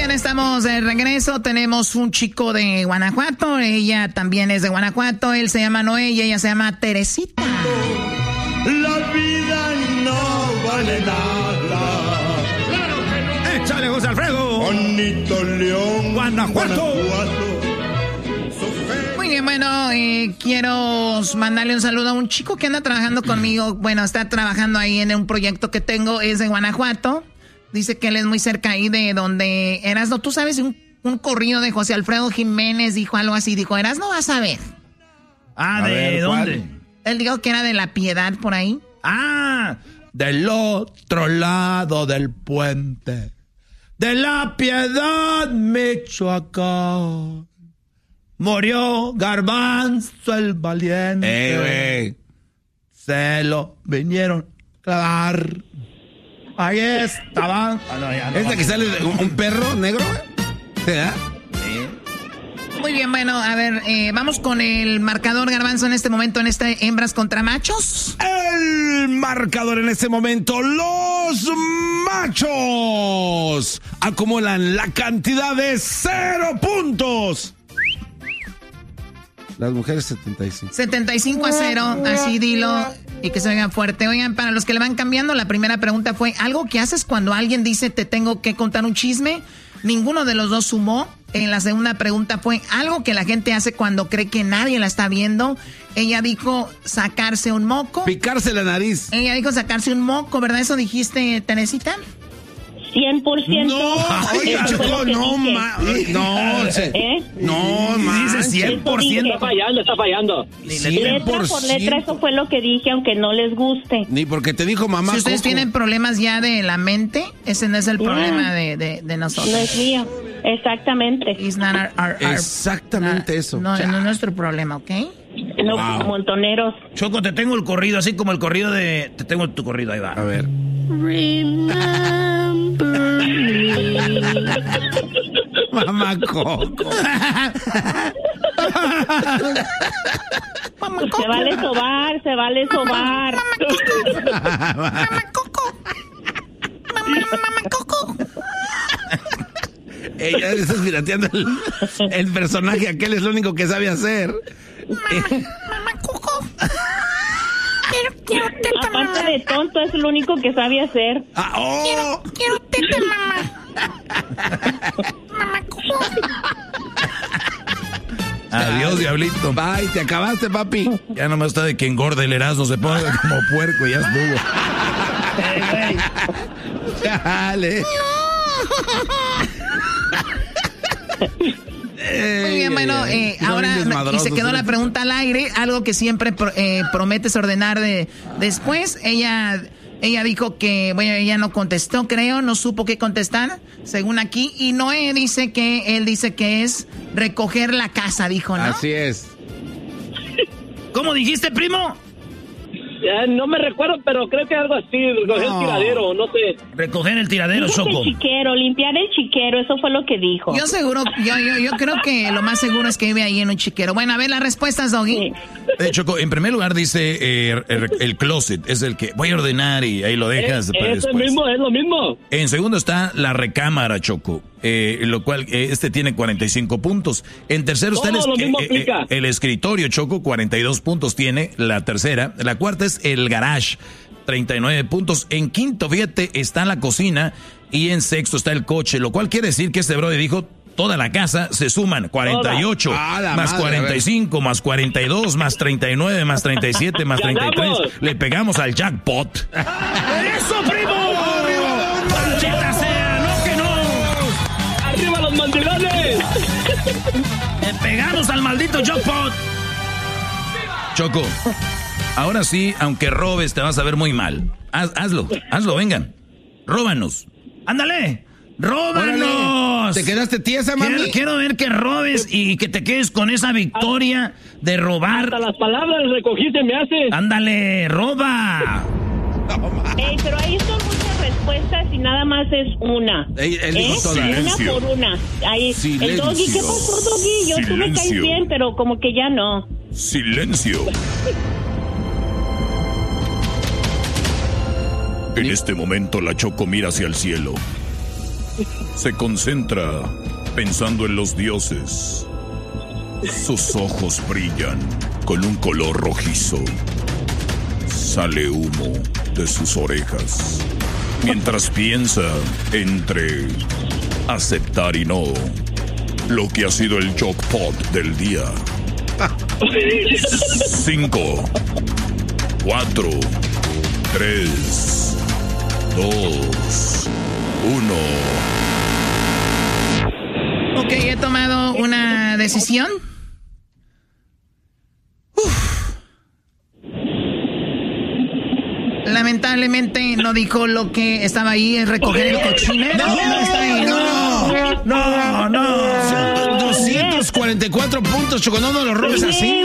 bien, estamos de regreso. Tenemos un chico de Guanajuato. Ella también es de Guanajuato. Él se llama Noé y ella se llama Teresita. La vida no vale nada. ¡Claro que no! ¡Échale, José Alfredo! Bonito León, Guanajuato. Muy bien, bueno, quiero mandarle un saludo a un chico que anda trabajando conmigo. Bueno, está trabajando ahí en un proyecto que tengo. Es de Guanajuato. Dice que él es muy cerca ahí de donde Erasmo. Tú sabes, un corrido de José Alfredo Jiménez dijo algo así. Dijo, Erasmo, vas a ver. Ah, ¿de dónde? Él dijo que era de La Piedad, por ahí. Ah, del otro lado del puente. De La Piedad, Michoacán. Murió Garbanzo el valiente. Se lo vinieron a clavar. Ahí estaban. ¿Es de que sale un perro negro? ¿Verdad? Muy bien, bueno, a ver, vamos con el marcador, Garbanzo, en este momento, en este hembras contra machos. El marcador en este momento, los machos acumulan la cantidad de 0 puntos. Las mujeres 75. 75-0, así dilo, y que se oigan fuerte. Oigan, para los que le van cambiando, la primera pregunta fue, ¿algo que haces cuando alguien dice te tengo que contar un chisme? Ninguno de los dos sumó. En la segunda pregunta fue, ¿algo que la gente hace cuando cree que nadie la está viendo? Ella dijo sacarse un moco. Picarse la nariz. Ella dijo sacarse un moco, ¿verdad? ¿Eso dijiste, Teresita? 100%. No, oiga, Choco, no, dice 100%. Está fallando. Letra por letra, eso fue lo que dije, aunque no les guste. Ni porque te dijo mamá. Si ustedes Coco tienen problemas ya de la mente, ese no es el problema de nosotros. No es mío, exactamente. It's not Exactamente eso. No, no es nuestro problema, ¿ok? No, montoneros. Choco, te tengo el corrido, así como el corrido de... Te tengo tu corrido, ahí va. A ver. Mamá Coco. Se vale sobar, se vale sobar. Mamá Coco. Mamá Coco. Ella está pirateando el personaje, aquel es lo único que sabe hacer. Mamá Coco. Quiero teta, aparte de tonto, es lo único que sabe hacer. Quiero teta, mamá. Mamá Coco. Adiós, diablito. Bye, te acabaste, papi. Ya nomás está de que engorde el Erasmo, se pone como puerco y ya estuvo. Dale. Muy bien, bueno, ahora y se quedó la pregunta al aire, algo que siempre prometes ordenar después. Ella dijo que, bueno, ella no contestó, creo, no supo qué contestar, según aquí. Y Noé dice que él dice que es recoger la casa, dijo, ¿no? Así es. ¿Cómo dijiste, primo? No me recuerdo, pero creo que algo así, recoger el tiradero, no sé. Recoger el tiradero, Choco. El chiquero, limpiar el chiquero, eso fue lo que dijo. Yo creo que lo más seguro es que vive ahí en un chiquero. Bueno, a ver las respuestas, Doggy. Choco, en primer lugar dice el closet, es el que voy a ordenar y ahí lo dejas para después. Es lo mismo. En segundo está la recámara, Choco, lo cual tiene 45 puntos. En tercero está el escritorio, Choco, 42 puntos tiene la tercera. La cuarta es el garage, 39 puntos. En quinto, fíjate, está la cocina. Y en sexto está el coche, lo cual quiere decir que este brother dijo toda la casa se suman 48, más 45, más 42, más 39, más 37, más 33. Le pegamos al jackpot. ¡Eso, primo! ¡Maldita sea! ¡No que no! ¡Arriba los mandilones! Le pegamos al maldito jackpot. Choco, ahora sí, aunque robes, te vas a ver muy mal. Hazlo, vengan. Róbanos. ¡Ándale! ¡Róbanos! ¿Te quedaste tiesa, mami? Quiero ver que robes y que te quedes con esa victoria de robar. Hasta las palabras recogiste me haces. ¡Ándale, roba! Pero ahí son muchas respuestas y nada más es una. Él dijo todas. Una por una. Ahí, el Doggy, ¿qué pasó, Doggy? Tú me caes bien, pero como que ya no. Silencio. En este momento la Choco mira hacia el cielo Se concentra pensando en los dioses. Sus ojos brillan con un color rojizo. Sale humo de sus orejas. Mientras piensa entre aceptar y no lo que ha sido el jackpot del día. 5, 4, 3, 2, 1. Ok, he tomado una decisión. Lamentablemente no dijo lo que estaba ahí, es recoger el cochinero. No. 244 puntos, Choco, no los robes así.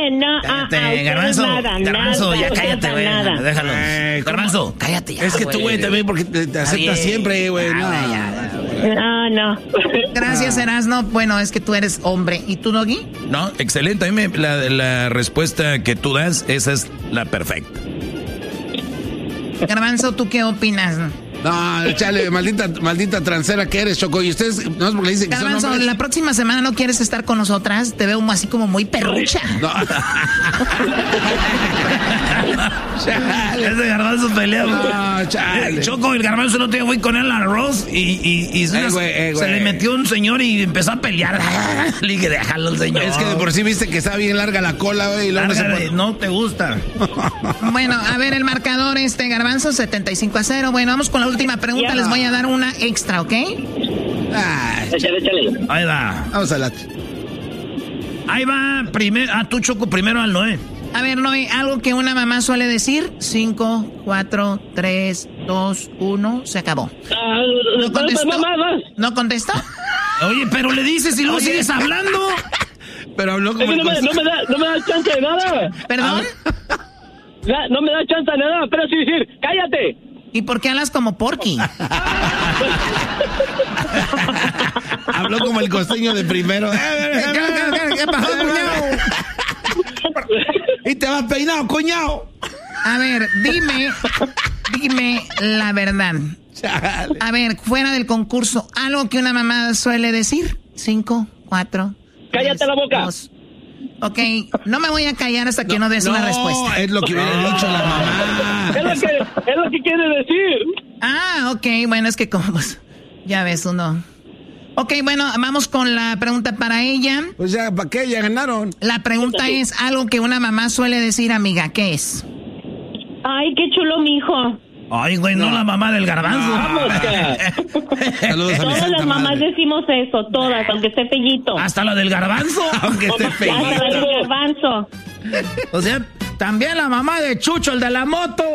Garbanzo, ya cállate, güey. Déjalo. Garbanzo, cállate ya. Es que tú, güey, también porque te aceptas siempre, güey. No. Gracias, Erasno. Bueno, es que tú eres hombre. ¿Y tú, Doggy? No, excelente. A mí la respuesta que tú das, esa es la perfecta. Garbanzo, ¿tú qué opinas? No, chale, maldita transera que eres, Choco. Y ustedes, no es porque le dicen que Garbanzo, son hombres. la próxima semana no quieres estar con nosotras. Te veo así como muy perrucha. No. Chale. Ese Garbanzo pelea. No, chale. Choco, el Garbanzo no te fui con él al arroz y se le metió un señor y empezó a pelear. Le dije, déjalo al señor. Es que de por sí viste que está bien larga la cola, güey. No te gusta. Bueno, a ver, el marcador Garbanzo, 75-0. Bueno, vamos con la última pregunta. Les voy a dar una extra, ¿ok? Échale. Ahí va. Vamos a la... Ahí va. Tú, Choco, primero al Noé. A ver, Noé, algo que una mamá suele decir. 5, 4, 3, 2, 1. Se acabó. ¿No contestó? ¿No contestó? Oye, pero le dices y luego sigues hablando. Pero habló como... no me da chance de nada. ¿Perdón? No me da chance de nada, pero sí decir, cállate. ¿Y por qué hablas como Porky? Habló como el costeño de primero. ¿Qué pasó, cuñado? Y te vas peinado, cuñado. A ver, dime la verdad. Chale. A ver, fuera del concurso, algo que una mamá suele decir. 5, 4. Cállate la boca. 2. Ok, no me voy a callar hasta que no des una respuesta. Es lo que hubiera dicho la mamá. Es lo que quiere decir. Ah, ok, bueno, es que como pues, ya ves uno. Ok, bueno, vamos con la pregunta para ella. Pues ya, ¿para qué? Ya ganaron. La pregunta es algo que una mamá suele decir, amiga, ¿qué es? Ay, qué chulo, mijo. Ay, güey, no la mamá del Garbanzo. Vamos, Saludos a mi Todas santa las mamás madre. decimos eso, todas, aunque esté fellito. Hasta la del Garbanzo. Aunque esté Hasta la feíto. del garbanzo. O sea, también la mamá de Chucho, el de la moto.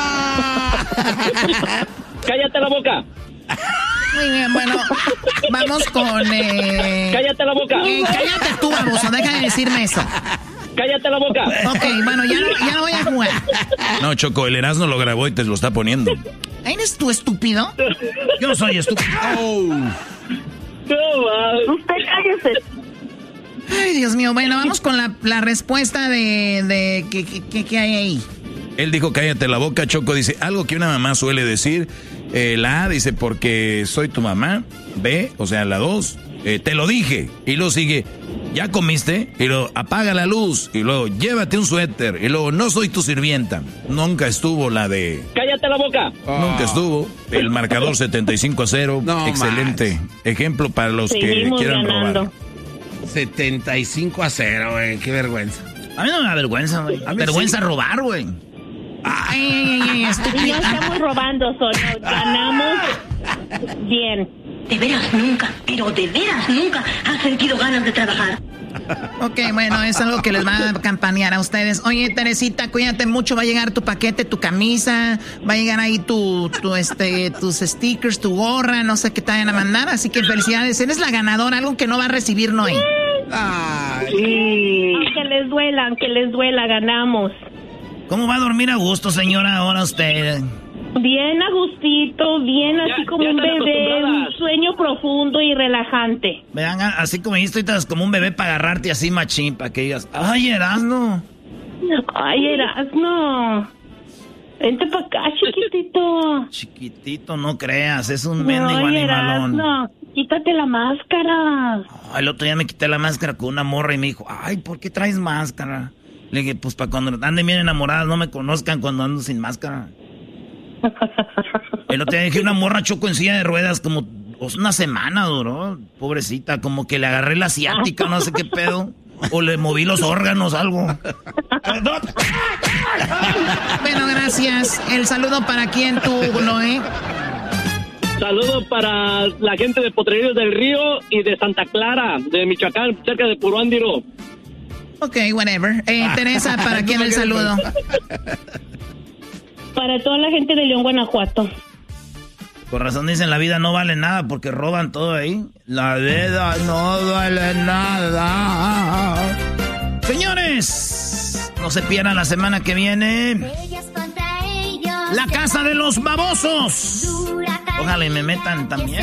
Cállate la boca. Muy bien, bueno, vamos con... Cállate la boca. cállate tú, baboso, deja de decirme eso. Cállate la boca. Ok, bueno, ya no voy a jugar. No, Choco, el Erasmo lo grabó y te lo está poniendo. ¿Eres tú estúpido? Yo soy estúpido. No, va. Usted cállese. Ay, Dios mío, bueno, vamos con la respuesta de ¿qué hay ahí? Él dijo cállate la boca, Choco dice algo que una mamá suele decir. La A dice porque soy tu mamá. B, o sea, la 2, te lo dije. Y luego sigue, ¿ya comiste? Y luego apaga la luz. Y luego llévate un suéter. Y luego no soy tu sirvienta. Nunca estuvo la de... Cállate la boca. Nunca estuvo. El marcador 75-0. No excelente ejemplo para los Seguimos que quieran ganando. robar. 75-0, güey. Qué vergüenza. A mí no me da vergüenza, güey. A mí Vergüenza sí. robar, güey. Ay, Y estúpido. no estamos robando, solo ganamos bien. De veras nunca, pero de veras nunca has sentido ganas de trabajar. Ok, bueno, es algo que les va a campanear a ustedes. Oye, Teresita, cuídate mucho, va a llegar tu paquete, tu camisa, va a llegar ahí tus stickers, tu gorra, no sé qué te vayan a mandar, así que felicidades, eres la ganadora, algo que no va a recibir Noé. Aunque les duela, ganamos. ¿Cómo va a dormir a gusto, señora, ahora usted? Bien a gustito, bien así como ya un están bebé, acostumbradas. un sueño profundo y relajante. Vean, así como estoy como un bebé para agarrarte así machín, para que digas, ay, Erasmo. Ay, Erasno. Vente para acá, chiquitito. Chiquitito, no creas, es un mendigo animalón. No, quítate la máscara. El otro día me quité la máscara con una morra y me dijo, ay, ¿por qué traes máscara? Le dije, pues para cuando anden bien enamoradas no me conozcan cuando ando sin máscara. El otro día dije, una morra, Choco, en silla de ruedas, como una semana duró, pobrecita, como que le agarré la asiática, no sé qué pedo. O le moví los órganos, algo. Bueno, gracias. El saludo para quién tú, Noé. Saludo para la gente de Potrerillos del Río y de Santa Clara, de Michoacán, cerca de Puruándiro. Ok, whatever. Teresa, ¿para quién el saludo? Para toda la gente de León, Guanajuato. Por razón dicen, la vida no vale nada porque roban todo ahí. La vida no vale nada. Señores, no se pierdan la semana que viene La Casa de los Babosos. Ojalá y me metan también.